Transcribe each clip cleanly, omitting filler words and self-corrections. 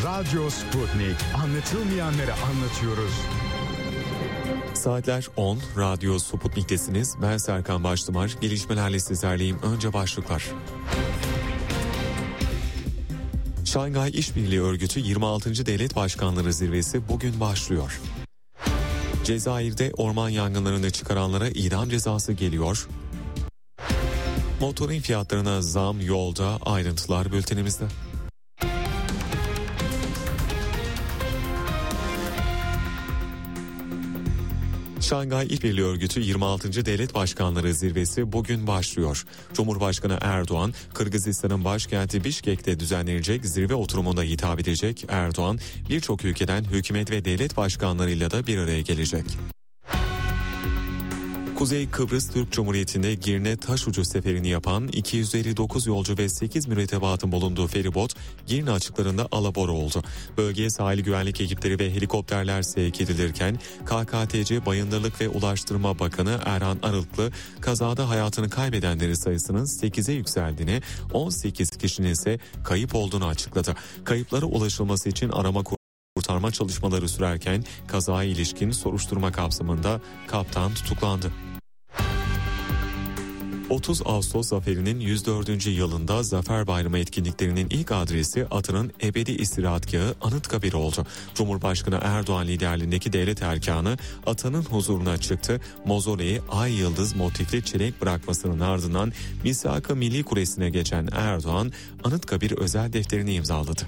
Radyo Sputnik. Anlatılmayanları anlatıyoruz. Saatler 10, Radyo Sputnik'tesiniz. Ben Serkan Başdımar. Gelişmelerle sizlerleyim. Önce başlıklar. Şanghay İşbirliği Örgütü 26. Devlet Başkanları Zirvesi bugün başlıyor. Cezayir'de orman yangınlarını çıkaranlara idam cezası geliyor. Motorin fiyatlarına zam yolda, ayrıntılar bültenimizde. Şanghay İşbirliği Örgütü 26. Devlet Başkanları Zirvesi bugün başlıyor. Cumhurbaşkanı Erdoğan, Kırgızistan'ın başkenti Bişkek'te düzenlenecek zirve oturumunda hitap edecek. Erdoğan, birçok ülkeden hükümet ve devlet başkanlarıyla da bir araya gelecek. Kuzey Kıbrıs Türk Cumhuriyeti'nde Girne Taşucu seferini yapan 259 yolcu ve 8 mürettebatın bulunduğu feribot Girne açıklarında alabora oldu. Bölgeye sahil güvenlik ekipleri ve helikopterler sevk edilirken KKTC Bayındırlık ve Ulaştırma Bakanı Erhan Arıklı kazada hayatını kaybedenlerin sayısının 8'e yükseldiğini, 18 kişinin ise kayıp olduğunu açıkladı. Kayıplara ulaşılması için arama kurtarma çalışmaları sürerken kazaya ilişkin soruşturma kapsamında kaptan tutuklandı. 30 Ağustos Zaferi'nin 104. yılında Zafer Bayramı etkinliklerinin ilk adresi Atı'nın ebedi istirahatgahı Anıtkabir oldu. Cumhurbaşkanı Erdoğan liderliğindeki devlet erkanı Atı'nın huzuruna çıktı. Mozoleye ay yıldız motifli çelenk bırakmasının ardından Misak-ı Milli Kulesi'ne geçen Erdoğan Anıtkabir özel defterini imzaladı.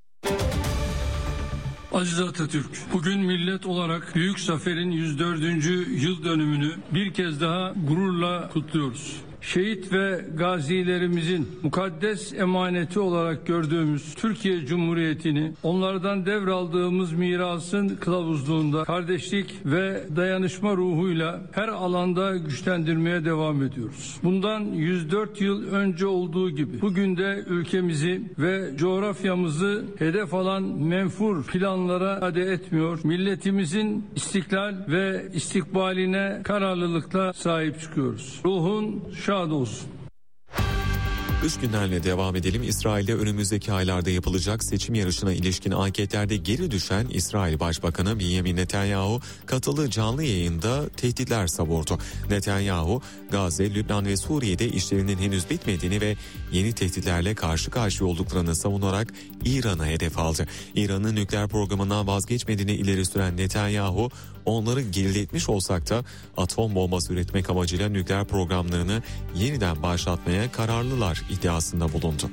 Aziz Atatürk, bugün millet olarak Büyük Zafer'in 104. yıl dönümünü bir kez daha gururla kutluyoruz. Şehit ve gazilerimizin mukaddes emaneti olarak gördüğümüz Türkiye Cumhuriyeti'ni onlardan devraldığımız mirasın kılavuzluğunda kardeşlik ve dayanışma ruhuyla her alanda güçlendirmeye devam ediyoruz. Bundan 104 yıl önce olduğu gibi bugün de ülkemizi ve coğrafyamızı hedef alan menfur planlara müsaade etmiyor. Milletimizin istiklal ve istikbaline kararlılıkla sahip çıkıyoruz. Ruhun şad olsun. Dış gündemle devam edelim. İsrail'de önümüzdeki aylarda yapılacak seçim yarışına ilişkin anketlerde geri düşen İsrail Başbakanı Benjamin Netanyahu katıldığı canlı yayında tehditler savurdu. Netanyahu, Gazze, Lübnan ve Suriye'de işlerinin henüz bitmediğini ve yeni tehditlerle karşı karşıya olduklarını savunarak İran'a hedef aldı. İran'ın nükleer programından vazgeçmediğini ileri süren Netanyahu, onları geriletmiş olsak da atom bombası üretmek amacıyla nükleer programlarını yeniden başlatmaya kararlılar iddiasında bulundu.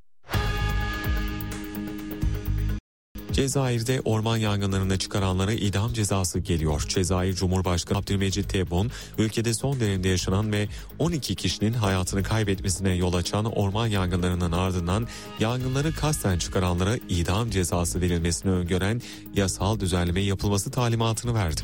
Cezayir'de orman yangınlarını çıkaranlara idam cezası geliyor. Cezayir Cumhurbaşkanı Abdülmecit Tebboune, ülkede son dönemde yaşanan ve 12 kişinin hayatını kaybetmesine yol açan orman yangınlarının ardından yangınları kasten çıkaranlara idam cezası verilmesini öngören yasal düzenleme yapılması talimatını verdi.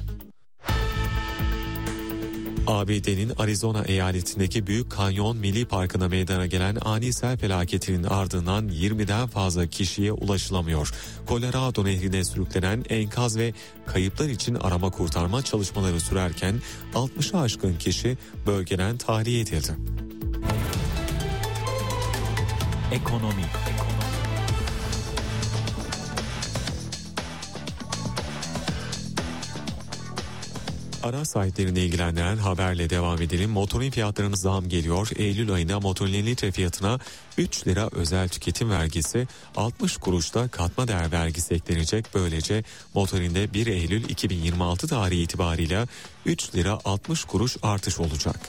ABD'nin Arizona eyaletindeki Büyük Kanyon Milli Parkı'na meydana gelen ani sel felaketinin ardından 20'den fazla kişiye ulaşılamıyor. Colorado Nehri'ne sürüklenen enkaz ve kayıplar için arama kurtarma çalışmaları sürerken 60'a aşkın kişi bölgeden tahliye edildi. Ekonomi. Araç sahiplerini ilgilendiren haberle devam edelim. Motorin fiyatlarına zam geliyor. Eylül ayında motorin litre fiyatına 3 lira özel tüketim vergisi, 60 kuruşta katma değer vergisi eklenecek. Böylece motorinde 1 Eylül 2026 tarihi itibarıyla 3 lira 60 kuruş artış olacak.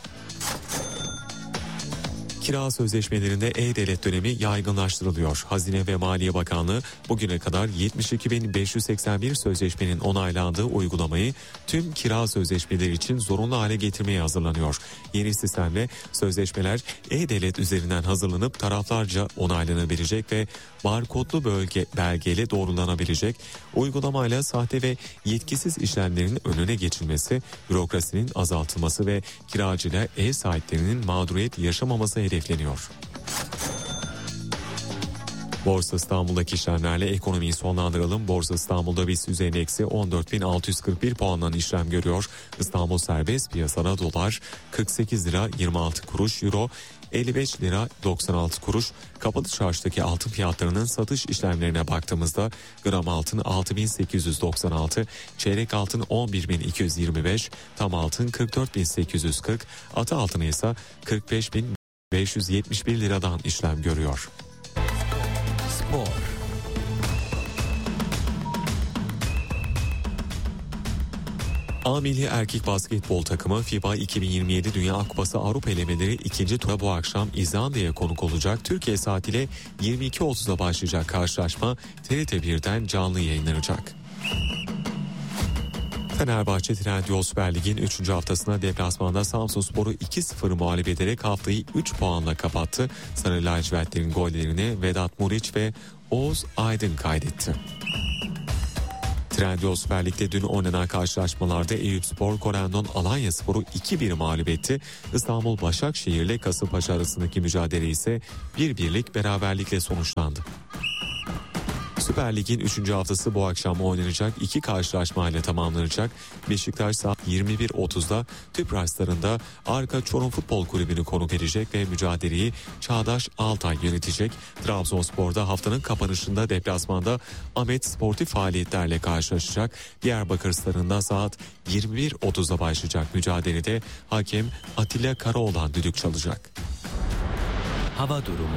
Kira sözleşmelerinde E-Devlet dönemi yaygınlaştırılıyor. Hazine ve Maliye Bakanlığı bugüne kadar 72.581 sözleşmenin onaylandığı uygulamayı tüm kira sözleşmeleri için zorunlu hale getirmeye hazırlanıyor. Yeni sistemle sözleşmeler E-Devlet üzerinden hazırlanıp taraflarca onaylanabilecek ve barkodlu belgeyle doğrulanabilecek. Uygulamayla sahte ve yetkisiz işlemlerin önüne geçilmesi, bürokrasinin azaltılması ve kiracıyla ev sahiplerinin mağduriyet yaşamaması hedefleniyor. Borsa İstanbul'daki işlemlerle ekonomiyi sonlandıralım. Borsa İstanbul'da BIST endeksi 14.641 puandan işlem görüyor. İstanbul serbest piyasada dolar 48 lira 26 kuruş, euro 55 lira 96 kuruş. Kapalı çarşıdaki altın fiyatlarının satış işlemlerine baktığımızda gram altın 6.896, çeyrek altın 11.225, tam altın 44.840, atı altını ise 45.571 liradan işlem görüyor. Spor. A milli erkek basketbol takımı FIBA 2027 Dünya Kupası Avrupa elemeleri ikinci tura bu akşam İzlanda'ya konuk olacak. Türkiye saatiyle 22.30'da başlayacak karşılaşma TRT 1'den canlı yayınlanacak. Fenerbahçe Trendyol Süper Lig'in 3. haftasına deplasmanda Samsunspor'u 2-0 mağlup ederek haftayı 3 puanla kapattı. Sarı lacivertlerin gollerini Vedat Muriç ve Oğuz Aydın kaydetti. Trendyol Süper Lig'de dün oynanan karşılaşmalarda Eyüpspor Korendon Alanyaspor'u 2-1 mağlup etti. İstanbul Başakşehir ile Kasımpaşa arasındaki mücadele ise 1-1'lik beraberlikle sonuçlandı. Süper Lig'in 3. haftası bu akşam oynanacak 2 karşılaşmayla tamamlanacak. Beşiktaş saat 21.30'da Tüpraş Stadı'nda Arka Çorum Futbol Kulübü'nü konuk edecek ve mücadeleyi Çağdaş Altay yönetecek. Trabzonspor'da haftanın kapanışında deplasmanda Ahmet sportif faaliyetlerle karşılaşacak. Diyarbakır Stadı'nda saat 21.30'da başlayacak mücadelede hakem Atilla Karaoğlan düdük çalacak. Hava durumu.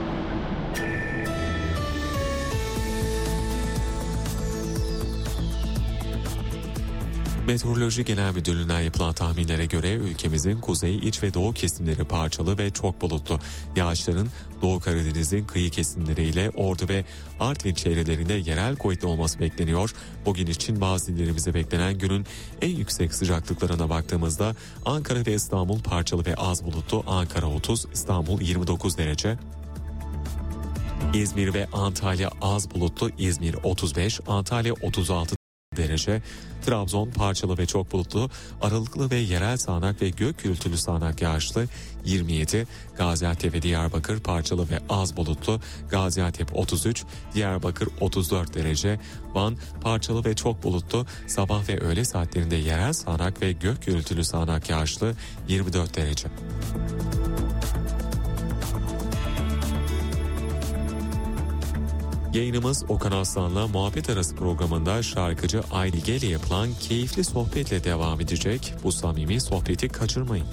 Meteoroloji Genel Müdürlüğü'nden yapılan tahminlere göre ülkemizin kuzey, iç ve doğu kesimleri parçalı ve çok bulutlu. Yağışların Doğu Karadeniz'in kıyı kesimleriyle Ordu ve Artvin çevrelerinde yerel kuvvetli olması bekleniyor. Bugün için bazı illerimize beklenen günün en yüksek sıcaklıklarına baktığımızda Ankara ve İstanbul parçalı ve az bulutlu. Ankara 30, İstanbul 29 derece. İzmir ve Antalya az bulutlu. İzmir 35, Antalya 36 derece. Trabzon parçalı ve çok bulutlu, aralıklı ve yerel sağanak ve gök gürültülü sağanak yağışlı 27. Gaziantep ve Diyarbakır parçalı ve az bulutlu. Gaziantep 33, Diyarbakır 34 derece. Van parçalı ve çok bulutlu, sabah ve öğle saatlerinde yerel sağanak ve gök gürültülü sağanak yağışlı 24 derece. Yayınımız Okan Aslan'la Muhabbet Arası programında şarkıcı Aydilge ile yapılan keyifli sohbetle devam edecek. Bu samimi sohbeti kaçırmayın.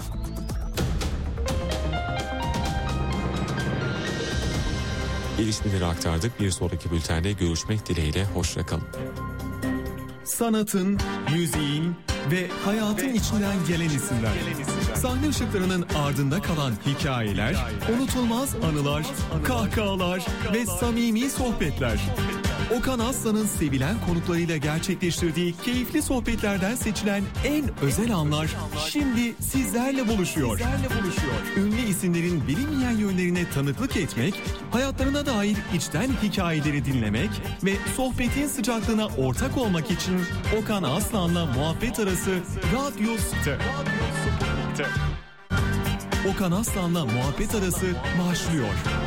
Gelişmeleri aktardık. Bir sonraki bültende görüşmek dileğiyle. Hoşça kalın. Sanatın, müziğin ve hayatın içinden gelen isimler. Sahne ışıklarının ardında kalan hikayeler, unutulmaz anılar, kahkahalar ve samimi sohbetler. Okan Aslan'ın sevilen konuklarıyla gerçekleştirdiği keyifli sohbetlerden seçilen en özel anlar şimdi sizlerle buluşuyor. Ünlü isimlerin bilinmeyen yönlerine tanıklık etmek, hayatlarına dair içten hikayeleri dinlemek ve sohbetin sıcaklığına ortak olmak için Okan Aslan'la Muhabbet Arası Radyo Sputnik. Okan Aslan'la Muhabbet Arası başlıyor.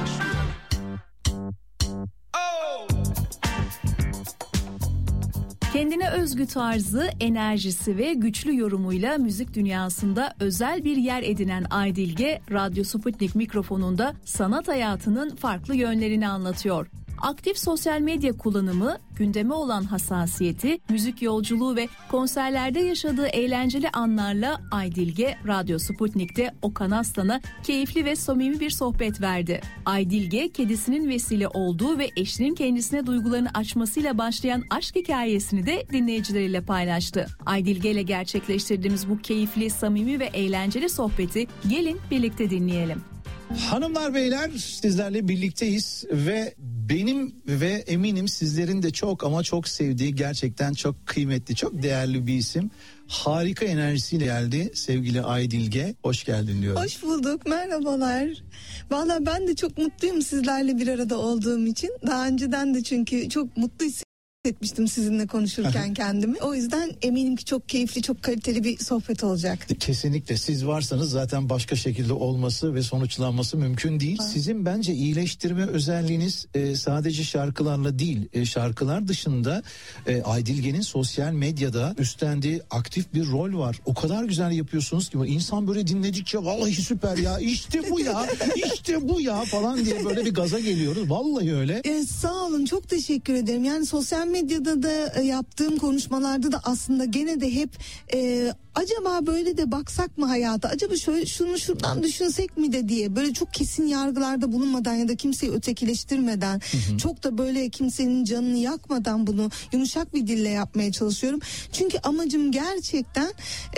Kendine özgü tarzı, enerjisi ve güçlü yorumuyla müzik dünyasında özel bir yer edinen Aydilge, Radyo Sputnik mikrofonunda sanat hayatının farklı yönlerini anlatıyor. Aktif sosyal medya kullanımı, gündeme olan hassasiyeti, müzik yolculuğu ve konserlerde yaşadığı eğlenceli anlarla Aydilge, Radyo Sputnik'te Okan Aslan'a keyifli ve samimi bir sohbet verdi. Aydilge, kedisinin vesile olduğu ve eşinin kendisine duygularını açmasıyla başlayan aşk hikayesini de dinleyicileriyle paylaştı. Aydilge ile gerçekleştirdiğimiz bu keyifli, samimi ve eğlenceli sohbeti gelin birlikte dinleyelim. Hanımlar beyler, sizlerle birlikteyiz ve benim ve eminim sizlerin de çok ama çok sevdiği, gerçekten çok kıymetli, çok değerli bir isim. Harika enerjisiyle geldi sevgili Aydilge. Hoş geldin diyorum. Hoş bulduk, merhabalar. Vallahi ben de çok mutluyum sizlerle bir arada olduğum için. Daha önceden de çünkü çok mutlu etmiştim sizinle konuşurken kendimi. O yüzden eminim ki çok keyifli, çok kaliteli bir sohbet olacak. Kesinlikle siz varsanız zaten başka şekilde olması ve sonuçlanması mümkün değil. Sizin bence iyileştirme özelliğiniz sadece şarkılarla değil, şarkılar dışında Aydilge'nin sosyal medyada üstlendiği aktif bir rol var. O kadar güzel yapıyorsunuz ki insan böyle dinledikçe vallahi süper ya, işte bu ya, işte bu ya falan diye böyle bir gaza geliyoruz. Vallahi öyle. Sağ olun, çok teşekkür ederim. Yani sosyal medyada da yaptığım konuşmalarda da aslında gene de hep acaba böyle de baksak mı hayata, acaba şöyle şunu şuradan düşünsek mi de diye böyle çok kesin yargılarda bulunmadan ya da kimseyi ötekileştirmeden, çok da böyle kimsenin canını yakmadan bunu yumuşak bir dille yapmaya çalışıyorum. Çünkü amacım gerçekten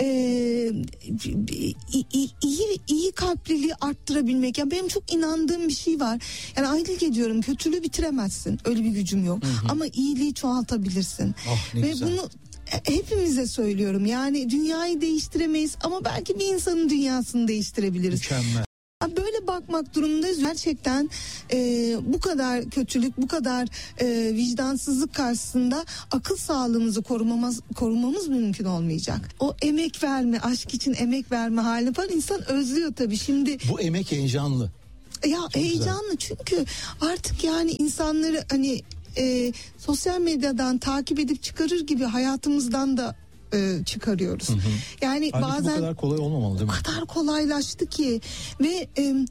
iyi kalpliliği arttırabilmek. Ya benim çok inandığım bir şey var. Yani Aydilge diyorum, kötülüğü bitiremezsin. Öyle bir gücüm yok. Ama iyiliği çoğaltabilirsin. Ve güzel. bunu hepimize söylüyorum. Yani dünyayı değiştiremeyiz ama belki bir insanın dünyasını değiştirebiliriz. Mükemmel. Böyle bakmak durumundayız. Gerçekten bu kadar kötülük, bu kadar vicdansızlık karşısında akıl sağlığımızı korumamız mümkün olmayacak. O emek verme, aşk için emek verme hali falan insan özlüyor tabii. Şimdi Bu emek heyecanlı. Ya Çok heyecanlı güzel. çünkü artık yani insanları hani sosyal medyadan takip edip çıkarır gibi hayatımızdan da çıkarıyoruz. Yani Halbuki bazen bu kadar kolay olmamalı değil mi? o kadar kolaylaştı ki ve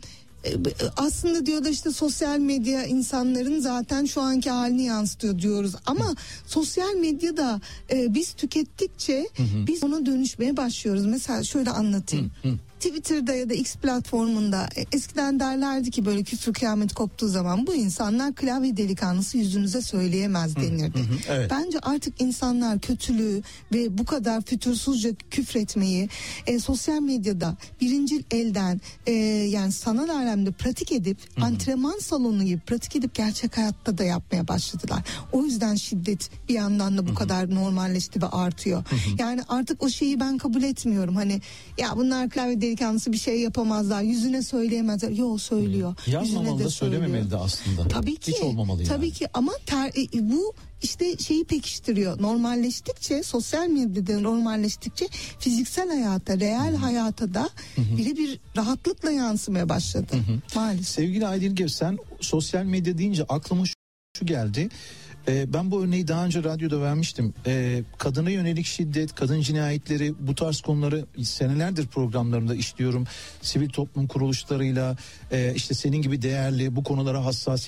aslında diyorlar işte sosyal medya insanların zaten şu anki halini yansıtıyor diyoruz ama sosyal medyada biz tükettikçe biz ona dönüşmeye başlıyoruz. Mesela şöyle anlatayım. Twitter'da ya da X platformunda eskiden derlerdi ki böyle küfür kıyamet koptuğu zaman bu insanlar klavye delikanlısı yüzünüze söyleyemez denirdi. Evet. Bence artık insanlar kötülüğü ve bu kadar fütursuzca küfretmeyi sosyal medyada birincil elden yani sanal alemde pratik edip antrenman salonu gibi pratik edip gerçek hayatta da yapmaya başladılar. O yüzden şiddet bir yandan da bu kadar normalleşti ve artıyor. Yani artık o şeyi ben kabul etmiyorum. Hani ya bunlar klavye delikanlısı bir şey yapamazlar. Yüzüne söyleyemezler. Yo söylüyor. Yazmamalı da söylememeli de aslında. Tabii ki. Hiç olmamalı yani. Tabii ki ama bu işte şeyi pekiştiriyor. Normalleştikçe, sosyal medyada normalleştikçe fiziksel hayata, reel hayata da bir rahatlıkla yansımaya başladı. Maalesef. Sevgili Aydilge, sen sosyal medya deyince aklıma şu geldi. Ben bu örneği daha önce radyoda vermiştim. Kadına yönelik şiddet, kadın cinayetleri, bu tarz konuları senelerdir programlarımda işliyorum. Sivil toplum kuruluşlarıyla işte senin gibi değerli, bu konulara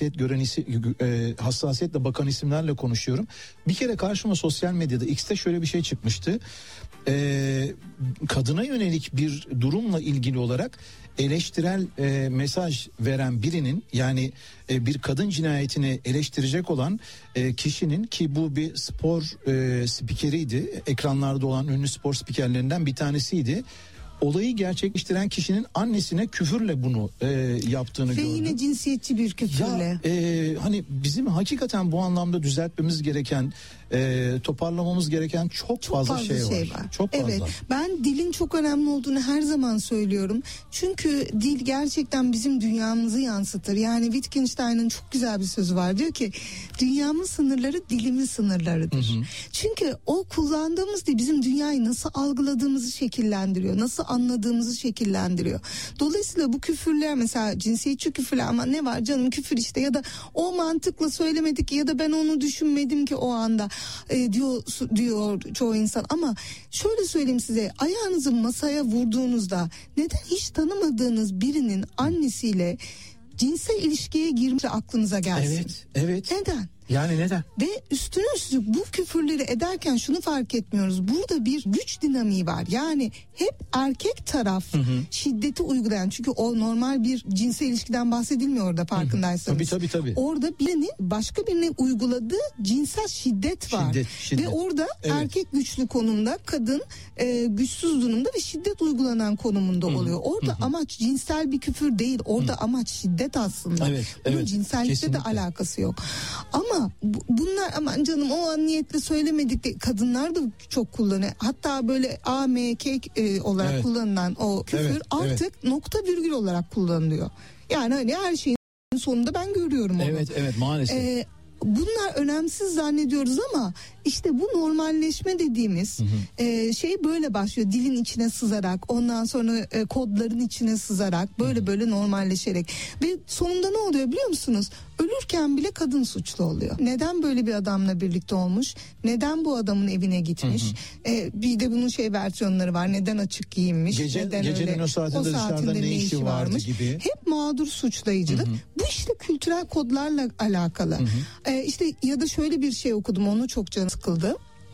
hassasiyetle bakan isimlerle konuşuyorum. Bir kere karşıma sosyal medyada X'te şöyle bir şey çıkmıştı. Kadına yönelik bir durumla ilgili olarak eleştirel mesaj veren birinin, yani bir kadın cinayetini eleştirecek olan kişinin, ki bu bir spor spikeriydi, ekranlarda olan ünlü spor spikerlerinden bir tanesiydi. Olayı gerçekleştiren kişinin annesine küfürle bunu yaptığını gördüm. Ve yine cinsiyetçi bir küfürle. Ya, hani bizim hakikaten bu anlamda düzeltmemiz gereken, toparlamamız gereken çok fazla şey var. Çok fazla. Evet, ben dilin çok önemli olduğunu her zaman söylüyorum. Çünkü dil gerçekten bizim dünyamızı yansıtır. Yani Wittgenstein'ın çok güzel bir sözü var. Diyor ki dünyamın sınırları dilimin sınırlarıdır. Çünkü o kullandığımız dil bizim dünyayı nasıl algıladığımızı şekillendiriyor. Nasıl anladığımızı şekillendiriyor. Dolayısıyla bu küfürler, mesela cinsiyetçi küfürler, ama ne var canım küfür işte, ya da o mantıkla söylemedik ya da ben onu düşünmedim ki o anda diyor çoğu insan. Ama şöyle söyleyeyim size, ayağınızı masaya vurduğunuzda neden hiç tanımadığınız birinin annesiyle cinsel ilişkiye girmesi aklınıza gelsin? Evet. Neden? Yani neden? Ve üstüne üstlük bu küfürleri ederken şunu fark etmiyoruz. Burada bir güç dinamiği var. Yani hep erkek taraf şiddeti uygulayan. Çünkü o normal bir cinsel ilişkiden bahsedilmiyor orada, farkındaysanız. Tabii. Orada birinin başka birine uyguladığı cinsel şiddet var. Şiddet. Ve orada erkek güçlü konumda, kadın güçsüz durumda ve şiddet uygulanan konumunda oluyor. Orada amaç cinsel bir küfür değil. Orada amaç şiddet aslında. Bunun cinsellikle kesinlikle de alakası yok. Ama bunlar, aman canım o an niyetle söylemedik de, kadınlar da çok kullanıyor. Hatta böyle AMK olarak kullanılan o küfür artık nokta virgül olarak kullanılıyor. Yani hani her şeyin sonunda ben görüyorum onu. Evet maalesef. bunlar önemsiz zannediyoruz ama işte bu normalleşme dediğimiz şey böyle başlıyor. Dilin içine sızarak, ondan sonra kodların içine sızarak, böyle normalleşerek ve sonunda ne oluyor biliyor musunuz? Ölürken bile kadın suçlu oluyor. Neden böyle bir adamla birlikte olmuş? Neden bu adamın evine gitmiş? Bir de bunun versiyonları var. Neden açık giyinmiş? Gecenin öyle, o saatinde dışarıda ne işi vardı gibi. Hep mağdur suçlayıcılık. Bu işte kültürel kodlarla alakalı. İşte ya da şöyle bir şey okudum, onu çok canım sıkıldı.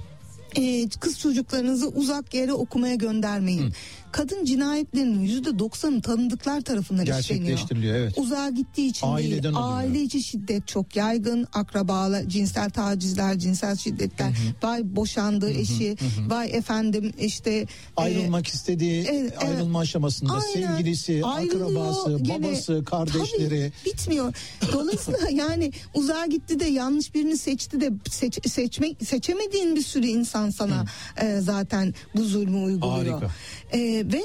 Kız çocuklarınızı uzak yere okumaya göndermeyin. Kadın cinayetlerinin %90'ı tanıdıklar tarafından işleniyor. Gerçekleştiriliyor, evet. Uzağa gittiği için Aileden değil. oluyor. Aile içi şiddet çok yaygın. Akrabalar, cinsel tacizler, cinsel şiddetler. Vay boşandığı eşi. Vay efendim işte. Ayrılmak istediği, ayrılma aşamasında aynen, sevilgisi, akrabası, babası, kardeşleri. Tabii, bitmiyor. Dolayısıyla yani uzağa gitti de yanlış birini seçti de seçemediğin bir sürü insan sana zaten bu zulmü uyguluyor. Harika. Ve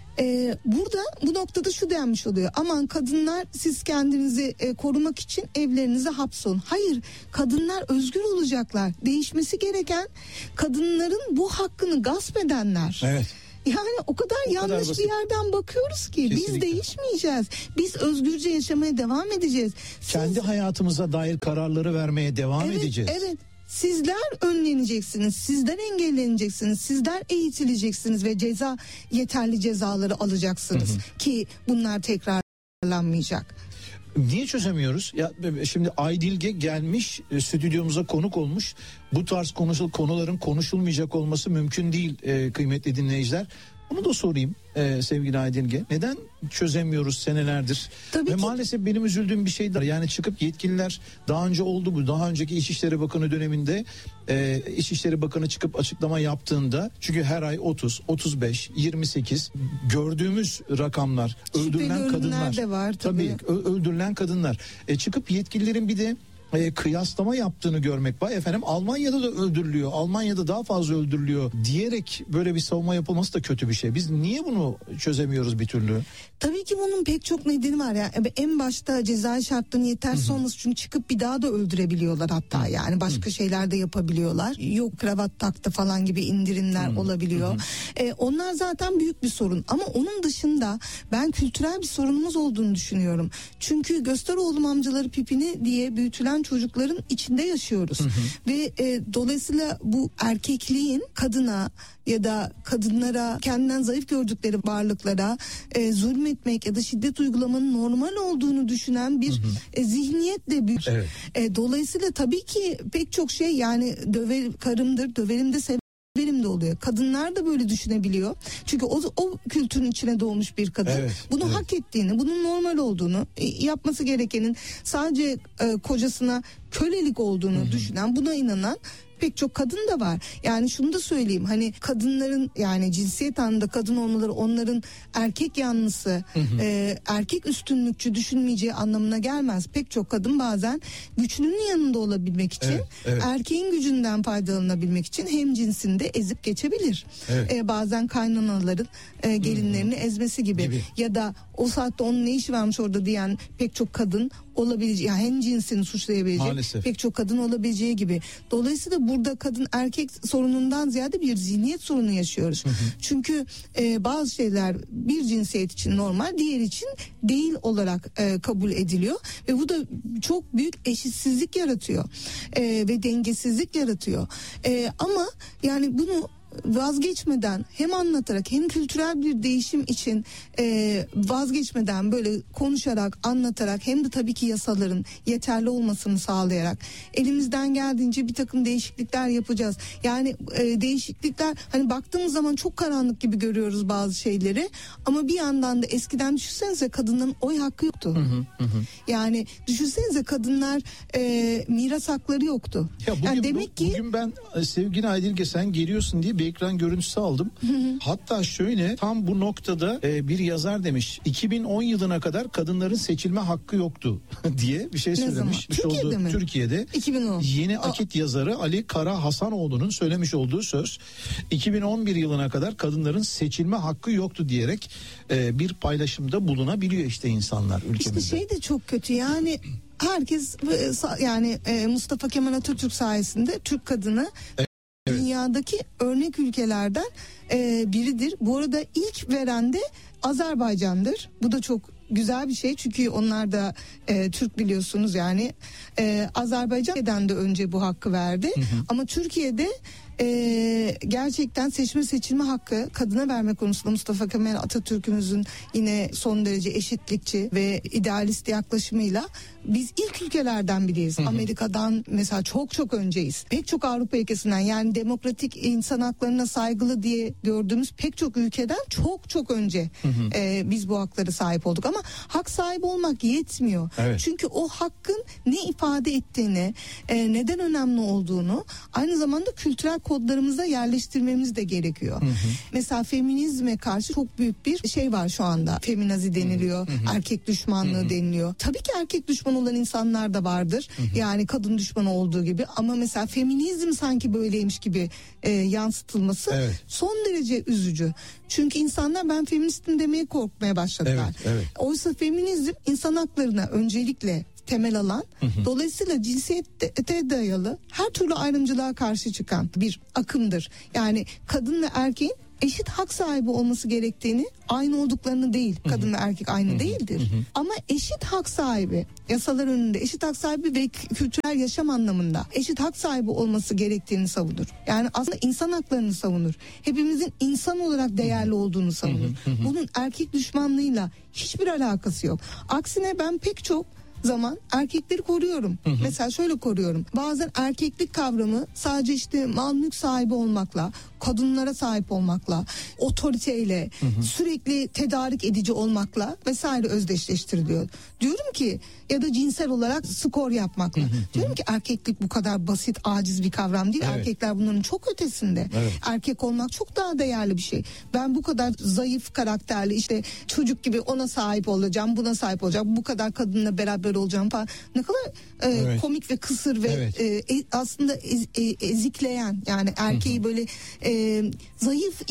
burada bu noktada şu denmiş oluyor: aman kadınlar, siz kendinizi korumak için evlerinize hapsolun. Hayır, kadınlar özgür olacaklar. Değişmesi gereken kadınların bu hakkını gasp edenler. Evet. Yani o kadar yanlış bir yerden bakıyoruz ki. Kesinlikle. Biz değişmeyeceğiz. Biz özgürce yaşamaya devam edeceğiz. Kendi hayatımıza dair kararları vermeye devam edeceğiz. Evet. Sizler önleneceksiniz, sizler engelleneceksiniz, sizler eğitileceksiniz ve yeterli cezaları alacaksınız ki bunlar tekrarlanmayacak. Niye çözemiyoruz? Ya şimdi Aydilge gelmiş, stüdyomuza konuk olmuş. Bu tarz konuların konuşulmayacak olması mümkün değil kıymetli dinleyiciler. Bunu da sorayım sevgili Aydilge. Neden çözemiyoruz senelerdir? Tabii Ve ki. maalesef benim üzüldüğüm bir şey var. Yani çıkıp yetkililer, daha önce oldu bu. Daha önceki İçişleri Bakanı döneminde İçişleri Bakanı çıkıp açıklama yaptığında, çünkü her ay 30, 35, 28 gördüğümüz rakamlar, öldürülen kadınlar de var tabii. Öldürülen kadınlar. Çıkıp yetkililerin bir de kıyaslama yaptığını görmek var. Efendim Almanya'da da öldürülüyor, Almanya'da daha fazla öldürülüyor diyerek böyle bir savunma yapılması da kötü bir şey. Biz niye bunu çözemiyoruz bir türlü? Tabii ki bunun pek çok nedeni var ya. En başta cezai şartların yetersiz olması, çünkü çıkıp bir daha da öldürebiliyorlar hatta, yani başka şeyler de yapabiliyorlar. Yok kravat taktı falan gibi indirimler olabiliyor. Onlar zaten büyük bir sorun ama onun dışında ben kültürel bir sorunumuz olduğunu düşünüyorum. Çünkü göster oğlum amcaları pipini diye büyütülen çocukların içinde yaşıyoruz. Ve dolayısıyla bu erkekliğin kadına ya da kadınlara, kendinden zayıf gördükleri varlıklara zulmetmek ya da şiddet uygulamanın normal olduğunu düşünen bir zihniyetle büyük. Evet. Dolayısıyla tabii ki pek çok şey, yani karımdır, döverim de severim de oluyor. Kadınlar da böyle düşünebiliyor. Çünkü o kültürün içine doğmuş bir kadın. Bunu hak ettiğini, bunun normal olduğunu, yapması gerekenin sadece kocasına kölelik olduğunu düşünen, buna inanan pek çok kadın da var. Yani şunu da söyleyeyim, hani kadınların, yani cinsiyet anında kadın olmaları onların erkek yanlısı, erkek üstünlükçü düşünmeyeceği anlamına gelmez. Pek çok kadın bazen güçlünün yanında olabilmek için, erkeğin gücünden faydalanabilmek için hem cinsinde ezip geçebilir. Bazen kaynanaların gelinlerini ezmesi gibi ya da o saatte onun ne işi varmış orada diyen pek çok kadın olabileceği, yani hem cinsini suçlayabilecek maalesef pek çok kadın olabileceği gibi. Dolayısıyla burada kadın erkek sorunundan ziyade bir zihniyet sorunu yaşıyoruz. Çünkü bazı şeyler bir cinsiyet için normal, diğer için değil olarak kabul ediliyor ve bu da çok büyük eşitsizlik yaratıyor ve dengesizlik yaratıyor. Ama yani bunu vazgeçmeden, hem anlatarak hem kültürel bir değişim için vazgeçmeden, böyle konuşarak, anlatarak, hem de tabii ki yasaların yeterli olmasını sağlayarak elimizden geldiğince bir takım değişiklikler yapacağız. Yani değişiklikler, hani baktığımız zaman çok karanlık gibi görüyoruz bazı şeyleri ama bir yandan da eskiden düşünsenize kadınların oy hakkı yoktu. Yani düşünsenize kadınlar miras hakları yoktu. Ya bugün, yani demek ki bugün ben sevgili Aydilge sen geliyorsun diye bir ekran görüntüsü aldım. Hatta şöyle, tam bu noktada bir yazar demiş, 2010 yılına kadar kadınların seçilme hakkı yoktu diye bir şey söylemiş. Türkiye'de mi? Türkiye'de. 2010. Yeni Akit yazarı Ali Kara Hasanoğlu'nun söylemiş olduğu söz. 2011 yılına kadar kadınların seçilme hakkı yoktu diyerek bir paylaşımda bulunabiliyor işte insanlar ülkemizde. İşte şey de çok kötü, yani herkes yani Mustafa Kemal Atatürk sayesinde Türk kadını dünyadaki örnek ülkelerden biridir. Bu arada ilk veren de Azerbaycan'dır. Bu da çok güzel bir şey çünkü onlar da Türk biliyorsunuz yani. Azerbaycan'dan da önce bu hakkı verdi. Ama Türkiye'de gerçekten seçme seçilme hakkı kadına verme konusunda Mustafa Kemal Atatürk'ümüzün yine son derece eşitlikçi ve idealist yaklaşımıyla biz ilk ülkelerden biriyiz. Amerika'dan mesela çok önceyiz. Pek çok Avrupa ülkesinden yani demokratik insan haklarına saygılı diye gördüğümüz pek çok ülkeden çok önce biz bu haklara sahip olduk. Ama hak sahibi olmak yetmiyor. Evet. Çünkü o hakkın ne ifade ettiğini, neden önemli olduğunu aynı zamanda kültürel kodlarımıza yerleştirmemiz de gerekiyor. Mesela feminizme karşı çok büyük bir şey var şu anda. Feminazi deniliyor, erkek düşmanlığı deniliyor. Tabii ki erkek düşmanı olan insanlar da vardır. Yani kadın düşmanı olduğu gibi ama mesela feminizm sanki böyleymiş gibi yansıtılması son derece üzücü. Çünkü insanlar ben feministim demeye korkmaya başladılar. Oysa feminizm insan haklarına öncelikle temel alan, dolayısıyla cinsiyete dayalı her türlü ayrımcılığa karşı çıkan bir akımdır. Yani kadın ve erkeğin eşit hak sahibi olması gerektiğini, aynı olduklarını değil, kadın ve erkek aynı değildir. Ama eşit hak sahibi, yasalar önünde eşit hak sahibi ve kültürel yaşam anlamında eşit hak sahibi olması gerektiğini savunur. Yani aslında insan haklarını savunur. Hepimizin insan olarak değerli olduğunu savunur. Bunun erkek düşmanlığıyla hiçbir alakası yok. Aksine ben pek çok zaman erkekleri koruyorum. Mesela şöyle koruyorum. Bazen erkeklik kavramı sadece işte mal mülk sahibi olmakla, kadınlara sahip olmakla, otoriteyle, sürekli tedarik edici olmakla vesaire özdeşleştiriliyor. Diyorum ki ya da cinsel olarak skor yapmakla. Diyorum ki erkeklik bu kadar basit, aciz bir kavram değil. Erkekler bunların çok ötesinde. Erkek olmak çok daha değerli bir şey. Ben bu kadar zayıf karakterli işte çocuk gibi ona sahip olacağım, buna sahip olacağım, bu kadar kadınla beraber olacağım falan. Ne kadar komik ve kısır ve aslında ezikleyen yani erkeği böyle zayıf,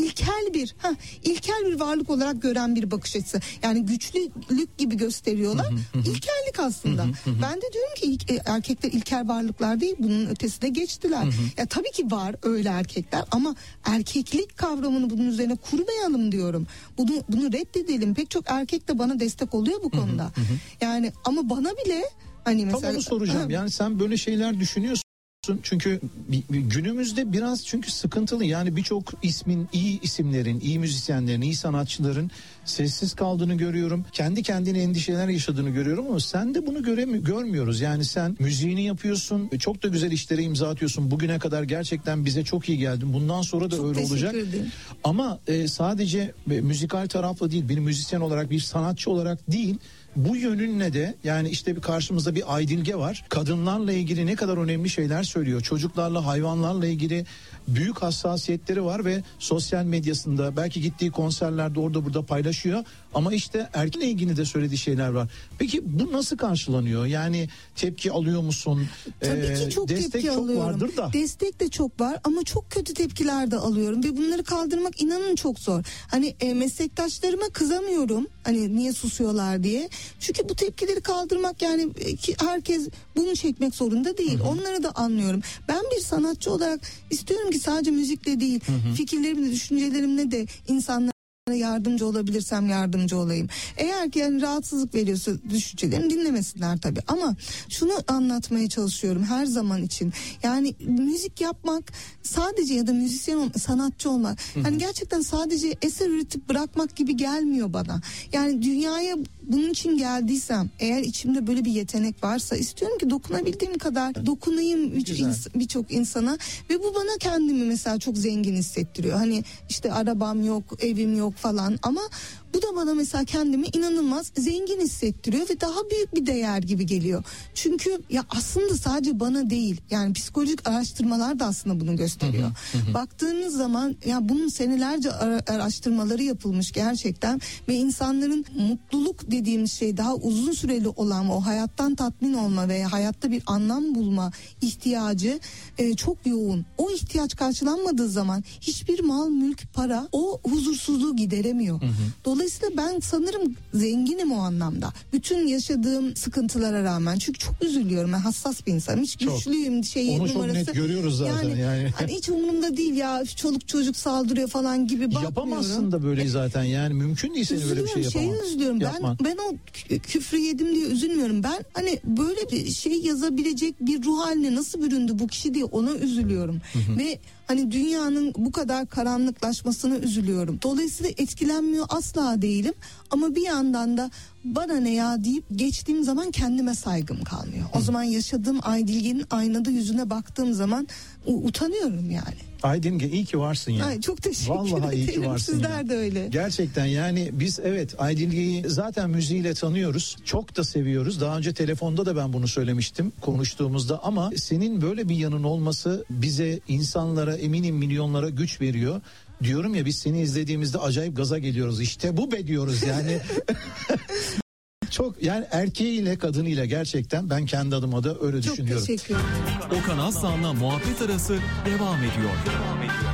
ilkel bir varlık olarak gören bir bakış açısı. Yani güçlülük gibi gösteriyorlar. İlkellik aslında. Ben de diyorum ki erkekler ilkel varlıklar değil, bunun ötesine geçtiler. Ya tabii ki var öyle erkekler ama erkeklik kavramını bunun üzerine kurmayalım diyorum. Bunu reddedelim. Pek çok erkek de bana destek oluyor bu konuda. Yani ama bana bile hani mesela tam onu soracağım. Yani sen böyle şeyler düşünüyorsun. Çünkü günümüzde biraz çünkü sıkıntılı yani birçok iyi isimlerin, iyi müzisyenlerin, iyi sanatçıların sessiz kaldığını görüyorum. Kendi kendine endişeler yaşadığını görüyorum ama sen de bunu görmüyoruz. Yani sen müziğini yapıyorsun, çok da güzel işlere imza atıyorsun. Bugüne kadar gerçekten bize çok iyi geldin. Bundan sonra da çok öyle olacak. Ama sadece müzikal tarafla değil, bir müzisyen olarak, bir sanatçı olarak değil. Bu yönünle de yani işte bir karşımızda bir Aydilge var. Kadınlarla ilgili ne kadar önemli şeyler söylüyor. Çocuklarla, hayvanlarla ilgili büyük hassasiyetleri var ve sosyal medyasında belki gittiği konserlerde orada burada paylaşıyor. Ama işte erkekle ilgili de söylediği şeyler var. Peki bu nasıl karşılanıyor? Yani tepki alıyor musun? Tabii ki çok destek tepki çok alıyorum. Vardır da. Destek de çok var ama çok kötü tepkiler de alıyorum ve bunları kaldırmak inanın çok zor. Hani meslektaşlarıma kızamıyorum. Hani niye susuyorlar diye. Çünkü bu tepkileri kaldırmak yani herkes bunu çekmek zorunda değil. Onları da anlıyorum. Ben bir sanatçı olarak istiyorum ki sadece müzikle değil, fikirlerimle, düşüncelerimle de insanlara yardımcı olabilirsem yardımcı olayım. Eğer ki yani rahatsızlık veriyorsa düşüncelerimi dinlemesinler tabii. Ama şunu anlatmaya çalışıyorum her zaman için. Yani müzik yapmak sadece ya da müzisyen olmak, sanatçı olmak. Hani gerçekten sadece eser üretip bırakmak gibi gelmiyor bana. Yani dünyaya bunun için geldiysem, eğer içimde böyle bir yetenek varsa istiyorum ki dokunabildiğim kadar dokunayım birçok insana ve bu bana kendimi mesela çok zengin hissettiriyor. Hani işte arabam yok, evim yok falan ama bu da bana mesela kendimi inanılmaz zengin hissettiriyor ve daha büyük bir değer gibi geliyor. Çünkü ya aslında sadece bana değil, yani psikolojik araştırmalar da aslında bunu gösteriyor. Baktığınız zaman ya bunun senelerce araştırmaları yapılmış gerçekten ve insanların mutluluk dediğimiz şey, daha uzun süreli olan o hayattan tatmin olma ve hayatta bir anlam bulma ihtiyacı çok yoğun. O ihtiyaç karşılanmadığı zaman hiçbir mal, mülk, para o huzursuzluğu gideremiyor. Dolayısıyla Dolayısıyla ben sanırım zenginim o anlamda. Bütün yaşadığım sıkıntılara rağmen. Çünkü çok üzülüyorum. Ben hassas bir insanım. Hiç Çok. güçlüyüm Onu numarası. çok net görüyoruz zaten yani. Hani hiç umurumda değil ya, çoluk çocuk saldırıyor falan gibi bakmıyorum. Yapamazsın da böyle zaten yani, mümkün değil senin böyle bir şey yapamam. Üzülüyorum. Ben o küfrü yedim diye üzülmüyorum. Ben hani böyle bir şey yazabilecek bir ruh haline nasıl büründü bu kişi diye ona üzülüyorum. Ve hani dünyanın bu kadar karanlıklaşmasına üzülüyorum. Dolayısıyla etkilenmiyor asla değilim. Ama bir yandan da bana ne ya deyip geçtiğim zaman kendime saygım kalmıyor. O zaman yaşadığım Aydilge'nin aynada yüzüne baktığım zaman utanıyorum yani. Aydilge iyi ki varsın ya. Ay, çok teşekkür Vallahi iyi ki ederim. varsın. Sizler ya. de öyle. Gerçekten yani biz evet Aydilge'yi zaten müziğiyle tanıyoruz. Çok da seviyoruz. Daha önce telefonda da ben bunu söylemiştim konuştuğumuzda, ama senin böyle bir yanın olması bize, insanlara, eminim milyonlara güç veriyor. Diyorum ya, biz seni izlediğimizde acayip gaza geliyoruz. İşte bu be diyoruz yani. Çok yani, erkeğiyle kadınıyla gerçekten ben kendi adıma da öyle Çok düşünüyorum. teşekkür ederim. Okan Aslan'la muhabbet arası devam ediyor.